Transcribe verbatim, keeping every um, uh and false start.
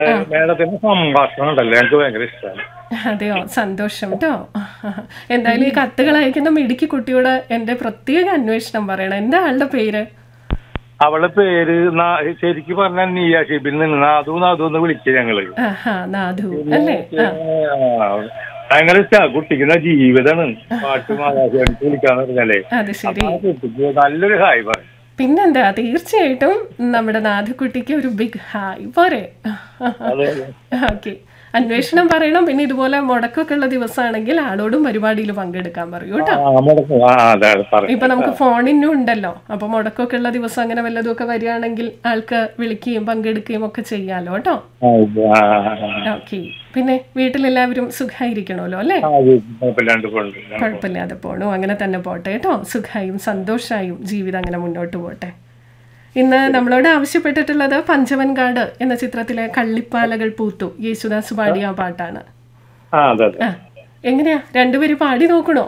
ആ മേഡത്തിന്റെ സംഭാഷണം ഉണ്ടല്ലോ എനിക്ക് ഭയങ്കര ഇഷ്ടമാണ്. അതെയോ, സന്തോഷം കേട്ടോ. എന്തായാലും ഈ കത്തുകൾ അയക്കുന്ന മിടുക്കി കുട്ടിയോട് എൻ്റെ പ്രത്യേക അന്വേഷണം പറയണം. എന്താ ആളുടെ പേര്? അവളുടെ പേര് നാ- ശരിക്ക് പറഞ്ഞാൽ നീയ ഷിബിൽ നിന്ന് നാദു നാദു എന്ന് വിളിക്കുക ഞങ്ങള്. ആഹാ, നാദു പിന്നെ അല്ലേ? ആ ആ, ഭയങ്കര ഇഷ്ടാ കുട്ടിക്കുന്ന ജീവിതമാണ് പാട്ട് മാതാപിതാക്കൾ വിളിക്കാന്ന് പറഞ്ഞാലേ. അത് അപ്പൊ ശരി. ആ കുട്ടിക്ക് നല്ലൊരു ഹായ് പറയും. പിന്നെന്താ, തീർച്ചയായിട്ടും നമ്മുടെ നാഥുക്കുട്ടിക്ക് ഒരു ബിഗ് ഹായ് പോരെ. അതെ ഓക്കെ, അന്വേഷണം പറയണം. പിന്നെ ഇതുപോലെ മുടക്കൊക്കെ ഉള്ള ദിവസമാണെങ്കിൽ ആളോടും പരിപാടിയിൽ പങ്കെടുക്കാൻ പറയൂ കേട്ടോ. ആ മുടക്കം. ആ അതെ അതെ ഇപ്പൊ പറയും. നമുക്ക് ഫോണിനും ഉണ്ടല്ലോ. അപ്പൊ മുടക്കൊക്കെ ഉള്ള ദിവസം അങ്ങനെ വല്ലതും ഒക്കെ വരികയാണെങ്കിൽ ആൾക്ക് വിളിക്കുകയും പങ്കെടുക്കുകയും ഒക്കെ ചെയ്യാലോ കേട്ടോ. ആ, ഇത് ആ, ആ, ഓക്കെ, പിന്നെ വീട്ടിലെല്ലാവരും സുഖമായിരിക്കണമല്ലോ അല്ലേ? ആ, ഇത് കുഴപ്പമില്ലാണ്ട് പോണ്ട്. കുഴപ്പമില്ലാതെ പോണു. അങ്ങനെ തന്നെ പോട്ടെ കേട്ടോ. സുഖമായും സന്തോഷമായും ജീവിതം അങ്ങനെ മുന്നോട്ട് പോട്ടെ. ഇന്ന് നമ്മളോട് ആവശ്യപ്പെട്ടിട്ടുള്ളത് പഞ്ചവൻകാട് എന്ന ചിത്രത്തിലെ കള്ളിപ്പാലകൾ പൂത്തു യേശുദാസ് പാടിയ ആ പാട്ടാണ്. ആ അതെ അതെ. ആ, എങ്ങനെയാ രണ്ടുപേരും പാടി നോക്കണോ?